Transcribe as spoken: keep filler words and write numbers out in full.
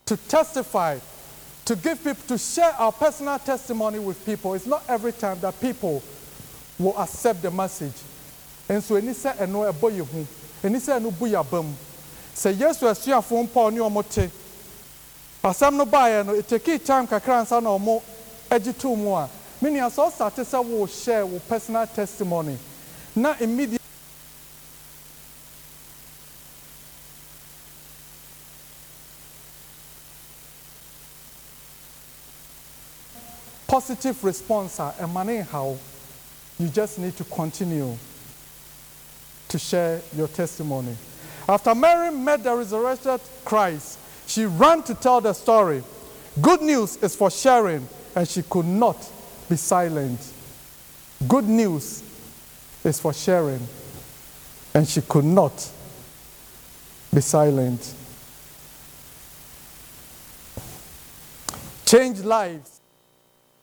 to testify, to give people, to share our personal testimony with people. It's not every time that people will accept the message. And so, any say, and no, a boy, you any say, no, buya bum. Say, yes, we are seeing a phone call, new mote. As I'm no buyer, it take time, kakran, son, or more, edgy two more. Many as all started, will share with personal testimony. Not immediately. Positive response and money how you just need to continue to share your testimony. After Mary met the resurrected Christ, she ran to tell the story. Good news is for sharing, and she could not be silent. Good news is for sharing, and she could not be silent. Change lives